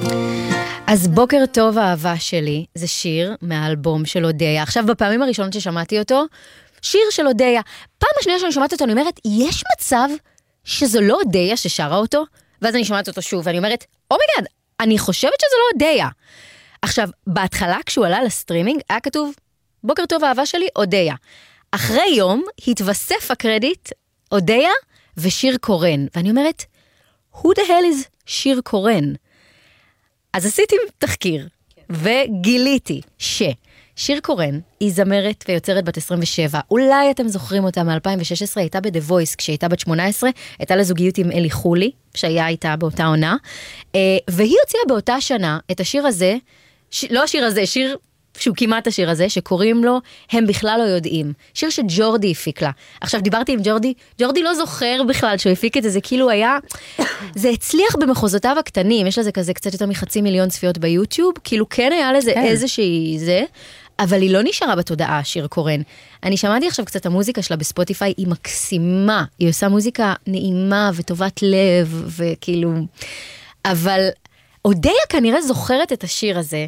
אז בוקר טוב האהבה שלי, זה שיר מהאלבום של אודיה. עכשיו בפעמים הראשונות ששמעתי אותו, שיר של אודיה. פעם השנייה שאני שומעת אותו, אני אומרת, יש מצב שזו לא אודיה ששרה אותו? ואז אני שומעת אותו שוב, ואני אומרת, אומייגאד, אני חושבת שזו לא אודיה. עכשיו, בהתחלה כשהוא עלה לסטרימינג, היה כתוב, בוקר טוב האהבה שלי, אודיה. אחרי יום התווסף הקרדיט, אודיה ושיר קורן. ואני אומרת, who the hell is שיר קורן? אז עשיתי תחקיר, וגיליתי ששיר קורן היא זמרת ויוצרת בת 27. אולי אתם זוכרים אותה מ-2016, הייתה ב-The Voice כשהייתה בת 18, הייתה לזוגיות עם אלי חולי, שהיה איתה באותה עונה, והיא הוציאה באותה שנה את השיר הזה, לא השיר הזה, שיר שהוא כמעט השיר הזה, שקוראים לו הם בכלל לא יודעים. שיר שג'ורדי הפיק לה. עכשיו דיברתי עם ג'ורדי, ג'ורדי לא זוכר בכלל שהוא הפיק את זה, זה כאילו היה, זה הצליח במחוזותיו הקטנים, יש לזה כזה קצת יותר מ500,000 צפיות ביוטיוב, כאילו כן היה לזה איזושהי זה, אבל היא לא נשארה בתודעה, שיר קורן. אני שמעתי עכשיו קצת המוזיקה שלה בספוטיפיי, היא מקסימה, היא עושה מוזיקה נעימה וטובת לב, וכאילו, אבל אודיה כנראה זוכרת את השיר הזה,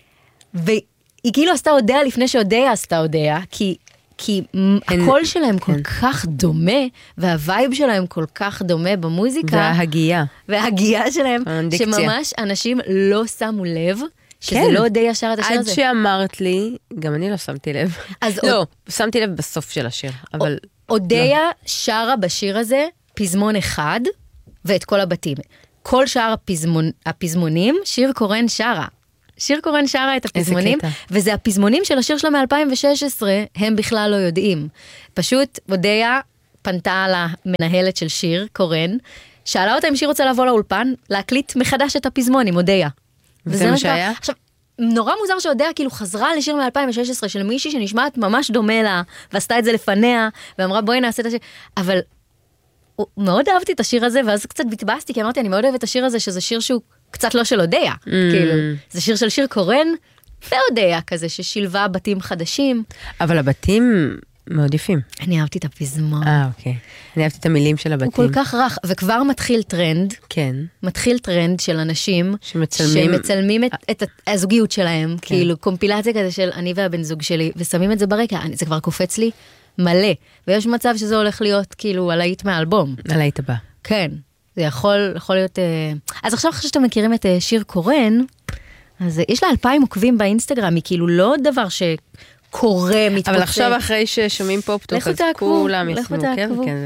היא כאילו עשתה אודיה לפני שאודיה עשתה אודיה, כי הקול שלהם כל כך דומה, והווייב שלהם כל כך דומה במוזיקה. וההגייה שלהם, שממש אנשים לא שמו לב, שזה לא אודיה שרה את השיר הזה. עד שאמרת לי, גם אני לא שמתי לב. לא, שמתי לב בסוף של השיר, אבל... אודיה שרה בשיר הזה פזמון אחד, ואת כל הבתים. כל שאר הפזמונים, שיר קורן שרה. שיר קורן שרה את הפזמונים, וזה הפזמונים של השיר שלה מ-2016, הם בכלל לא יודעים. פשוט אודיה פנתה למנהלת של שיר קורן, שאלה אותה אם שיר רוצה לבוא לאולפן, להקליט מחדש את הפזמון עם אודיה. וזה מה שהיה? עכשיו, נורא מוזר שאודיה כאילו חזרה לשיר מ-2016 של מישהי שנשמעת ממש דומה לה, ועשתה את זה לפניה, ואמרה בואי נעשה את השיר, אבל מאוד אהבתי את השיר הזה, ואז קצת התבאסתי, כי אמרתי, אני מאוד אוהבת את השיר הזה, שזה שיר שהוא קצת לא של אודיה, כאילו, זה שיר של שיר קורן, ואודיה כזה, ששילבה בתים חדשים. אבל הבתים מאוד יפים. אני אהבתי את הפזמון. אוקיי. אני אהבתי את המילים של הבתים. הוא כל כך רך, וכבר מתחיל טרנד, כן. מתחיל טרנד של אנשים, שמצלמים את הזוגיות שלהם, כאילו, קומפילציה כזה של אני והבן זוג שלי, ושמים את זה ברקע, זה כבר קופץ לי מלא, ויש מצב שזה הולך להיות, כאילו, הלהיט מהאלבום. הלהיט הבא. כן. זה יכול להיות... אז עכשיו אחרי שאתם מכירים את שיר קורן, אז יש לה 2,000 עוקבים באינסטגרם, היא כאילו לא דבר שקורה, מתפוצץ. אבל עכשיו אחרי ששומעים פופ-טוק, אז כולם ישמו, כן?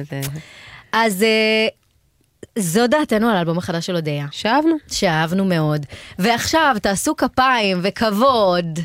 אז זו דעתנו על האלבום החדש של אודיה. שאהבנו מאוד. ועכשיו תעשו כפיים וכבוד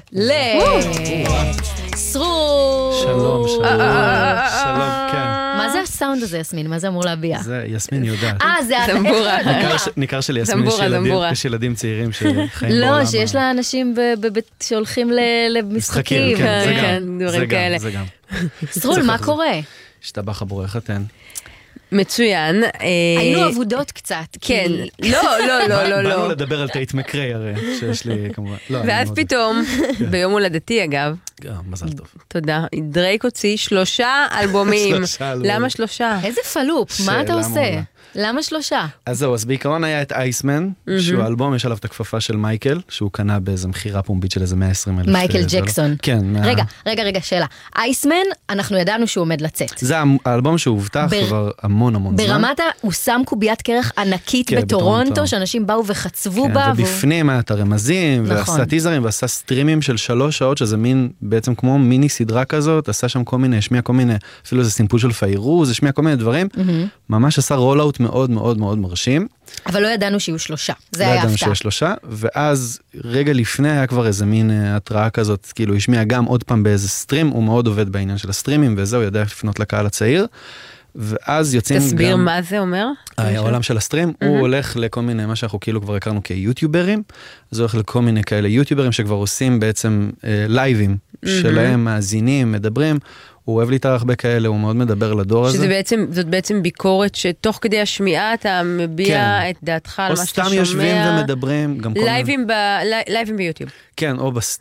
סרור. שלום, כן. מה זה הסאונד הזה, יסמין? מה זה אמור להביע? זה יסמין יודעת. זה זמבורה. ניכר של יסמין יש ילדים צעירים שחיים בעולם. לא, שיש לה אנשים שהולכים למשחקים. כן, דברים כאלה. זה גם. סרול, מה קורה? השתבח עבור חתן. מצוין. היינו עבודות קצת. כן. לא. באנו לדבר על טייט מקריי הרי, שיש לי כמובן. ואז פתאום, ביום הולדתי אגב. מזל טוב. תודה. דרייק הוציא 3 אלבומים. למה 3? איזה פלופ, מה אתה עושה? למה 3? אז זהו, אז בעיקרון היה את אייסמן, שהוא האלבום, יש עליו את הכפפה של מייקל, שהוא קנה באיזה מחירה פומבית של איזה 120,000. מייקל ג'קסון. כן. רגע, שאלה. אייסמן, אנחנו ידענו שהוא עומד לצאת. זה האלבום שהוא הובטח כבר המון זמן. ברמת הוא שם קוביית קרח ענקית בטורונטו, שאנשים באו וחצבו בה. ובפנים היה את הרמזים, ועשה טיזרים, ועשה סטרימים של 3 שעות, שזה מין, בעצם כמו מיני סדרה כזאת, עשה שם כל מיני, השמיע כל מיני, אפילו איזה סימפול של פיירוז, השמיע כל מיני דברים. ממש עשה רול-אוט מאוד מאוד מאוד מרשים. אבל לא ידענו שיהיו 3, זה היה הפתעה. לא ידענו שיהיו 3, ואז רגע לפני היה כבר איזה מין התראה כזאת, כאילו השמיע גם עוד פעם באיזה סטרים, הוא מאוד עובד בעניין של הסטרימים, וזהו, יודע לפנות לקהל הצעיר, ואז יוצאים גם... תסביר מה זה אומר? העולם של הסטרים, הוא הולך לכל מיני, מה שאנחנו כאילו כבר הכרנו כיוטיוברים, אז הוא הולך לכל מיני כאלה יוטיוברים שכבר עושים בעצם לייבים שלהם, מאזינים, מדברים, הוא אוהב להתארח הרבה כאלה, הוא מאוד מדבר לדור הזה. זאת בעצם ביקורת שתוך כדי השמיעה אתה מביע את דעתך על מה שאתה שומע. או סתם יושבים ומדברים. לייבים ביוטיוב. כן,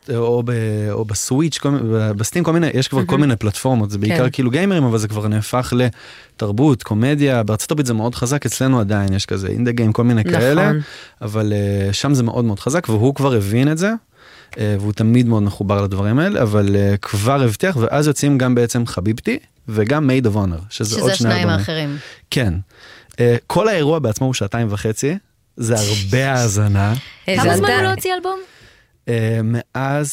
או בסוויץ', בסטים כל מיני, יש כבר כל מיני פלטפורמות, זה בעיקר כאילו גיימרים, אבל זה כבר נהפך לתרבות, קומדיה, בארצות הברית זה מאוד חזק, אצלנו עדיין יש כזה אינדה גיים, כל מיני כאלה, אבל שם זה מאוד מאוד חזק, והוא כבר הבין את זה, והוא תמיד מאוד מחובר לדברים האלה, אבל כבר הבטיח, ואז יוצאים גם בעצם חביבתי, וגם מייד אוף אונר, שזה עוד שני שניים האחרים. כן. כל האירוע בעצמו הוא 2.5 שעות, זה הרבה האזנה. כמה זמן הוא לא הוציא אלבום? מאז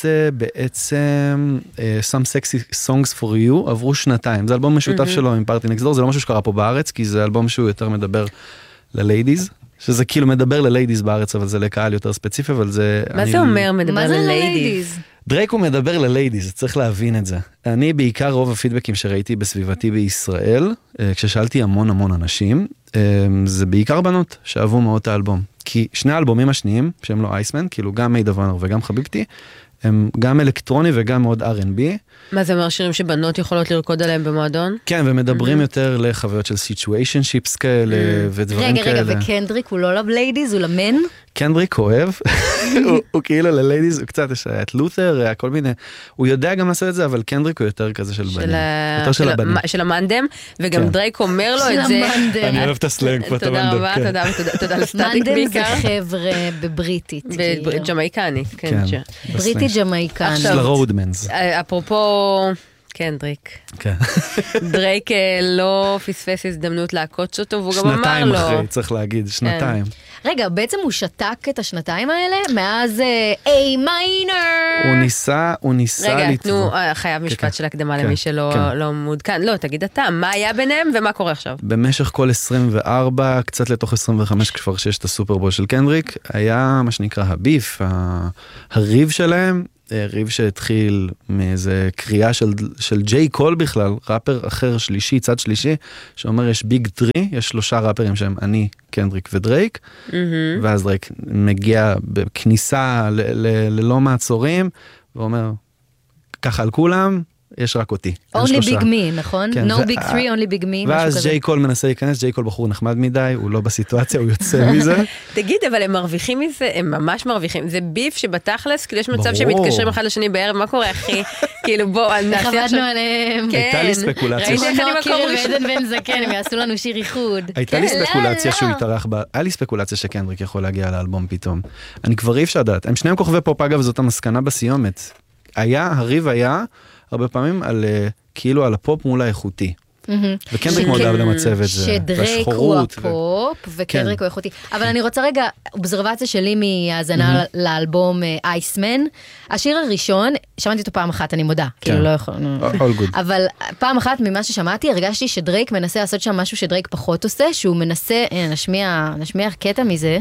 בעצם Some Sexy Songs for You עברו 2 זה אלבום משותף שלו עם פארטי נקסט דור, זה לא משהו שקרה פה בארץ, כי זה אלבום שהוא יותר מדבר לליידיז, שזה כאילו מדבר לליידיז בארץ, אבל זה לקהל יותר ספציפי, אבל זה... מה זה אומר מדבר לליידיז? דרייק הוא מדבר לליידיז, צריך להבין את זה. אני בעיקר רוב הפידבקים שראיתי בסביבתי בישראל, כששאלתי המון אנשים, זה בעיקר בנות שאהבו מאוד את האלבום. כי שני האלבומים השניים, שהם לא אייסמן, כאילו גם מייד אוף אונר וגם חביבתי, הם גם אלקטרוני וגם מאוד R&B. מה זה אומר, שירים שבנות יכולות לרקוד עליהם במועדון? כן, ומדברים יותר לחוויות של situationships כאלה ודברים כאלה. רגע, וקנדריק הוא לא לבליידיז, הוא למן? קנדריק אוהב, הוא כאילו לליידיז, הוא קצת, יש את לותר, כל מיני, הוא יודע גם לעשות את זה, אבל קנדריק הוא יותר כזה של בנים. יותר של הבנים. של המנדם, וגם דרייק אומר לו את זה. אני אוהב את הסלנג פה, את המנדם. תודה רבה, תודה לסטטיק בעיקר. מנדם זה חבר'ה בבריטית. בג'מייקנית, כן. בריטית ג'מייקנית. של הרודמנס. אפרופו... קנדריק. כן. דרייק לא פספס הזדמנות לעקוץ אותו, והוא גם אמר לו. 2 אחרי, צריך להגיד, 2. רגע, בעצם הוא שתק את 2 האלה, מאז A minor. הוא ניסה רגע, תנו, חייב משפט של הקדמה למי שלא מעודכן. לא, תגיד אתה, מה היה ביניהם ומה קורה עכשיו? במשך כל 24, קצת לתוך 25, כבר שיש את הסופרבול של קנדריק, היה מה שנקרא הביף, הריב שלהם, ריב שהתחיל מאיזה קריאה של ג'יי קול בכלל, ראפר אחר שלישי, צד שלישי, שאומר יש ביג 3, יש 3 ראפרים שהם אני, קנדריק ודרייק, ואז דרייק מגיע בכניסה ללא מעצורים, ואומר, ככה על כולם, יש רק אותי. Only big me, נכון? No big 3, only big me, ואז ג'יי קול מנסה להיכנס, ג'יי קול בחור נחמד מדי, הוא לא בסיטואציה, הוא יוצא מזה. תגיד, אבל הם מרוויחים מזה, הם ממש מרוויחים. זה ביף שבתכלס, כאילו יש מצב שהם מתקשרים אחד לשני בערב, מה קורה אחי? כאילו בוא, נכבדנו עליהם. הייתה לי ספקולציה. הם יעשו לנו שיר איחוד. הייתה לי ספקולציה שהוא יתארח בה, היה לי ספקולציה שקנדריק יכול להגיע לאלבום פתאום. אני כבר אי אפשר לדעת. הם שניהם כוכבי פופ, אגב, זאת המסקנה בסיומת. הריב היה הרבה פעמים על, כאילו על הפופ מול האיכותי. וקנדריק מאוד אהב למצב את זה. שדרייק הוא הפופ, וקנדריק הוא איכותי. אבל אני רוצה רגע, אובזרבציה שלי מהאזנה לאלבום אייסמן. השיר הראשון, שמעתי אותו פעם אחת, אני מודה. כאילו לא יכול... אבל פעם אחת ממה ששמעתי, הרגשתי שדרייק מנסה לעשות שם משהו שדרייק פחות עושה, שהוא מנסה, נשמיע קטע מזה.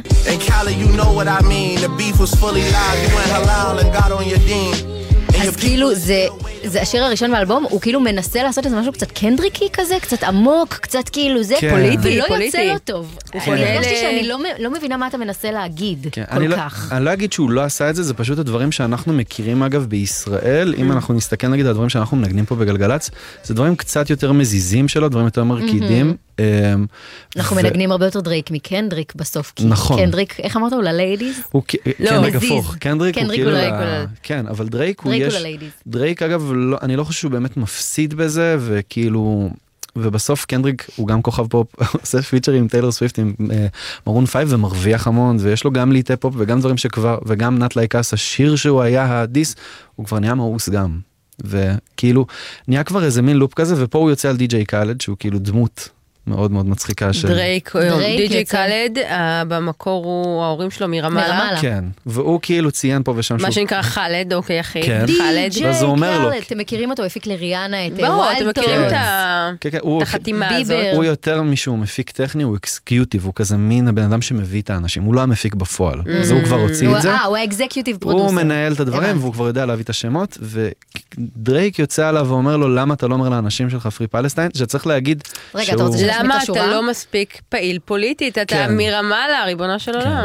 אז כאילו זה השיר הראשון באלבום, הוא כאילו מנסה לעשות איזה משהו קצת קנדריקי כזה, קצת עמוק, קצת כאילו זה פוליטי, ולא יוצא לו טוב. אני הרגשתי שאני לא מבינה מה אתה מנסה להגיד כל כך. אני לא אגיד שהוא לא עשה את זה, זה פשוט הדברים שאנחנו מכירים אגב בישראל, אם אנחנו נסתכל נגיד על הדברים שאנחנו מנגנים פה בגלגלץ, זה דברים קצת יותר מזיזים שלו, דברים יותר מרקידים. אנחנו מנגנים הרבה יותר דרייק מקנדריק בסוף, כי קנדריק, איך אמרת? הוא לליידיז? כן, רגע פוך, קנדריק הוא כאילו, כן, אבל דרייק הוא יש, דרייק אגב, אני לא חושב שהוא באמת מפסיד בזה, וכאילו, ובסוף קנדריק הוא גם כוכב פופ, עושה פיצ'רים עם טיילור סוויפט, עם מרון 5 ומרוויח המון, ויש לו גם ליטי פופ וגם דברים שכבר, וגם נאט ליק אס, השיר שהוא היה הדיס, הוא כבר נהיה מאוס גם, וכאילו, נהיה כבר איזה מין לופ כזה, ופה הוא יוצא על די.ג'יי קאלד, שהוא כאילו דמות מאוד מאוד מצחיקה של... דרייק, די.ג'יי קאלד, במקור הוא ההורים שלו מרמאללה. כן, והוא כאילו ציין פה ושם מה שנקרא חאלד, אוקיי אחי. די.ג'יי קאלד, אתם מכירים אותו, הפיק לריאנה את אתם מכירים את החתימה הזאת. הוא יותר משהו מפיק טכני, הוא אקסקיוטיב, הוא כזה מין הבן אדם שמביא את האנשים, הוא לא המפיק בפועל, אז הוא כבר הוציא את זה. הוא האקזקיוטיב פרודוסר. הוא מנהל את הדברים, והוא כבר יודע להביא את השמות, ודרייק יוצא עליו ואומר לו, למה אתה לא אומר לאנשים שלך פרי פלסטיין? שצריך להגיד למה אתה לא מספיק פעיל פוליטית? אתה מרמאללה, ריבונה של עולם.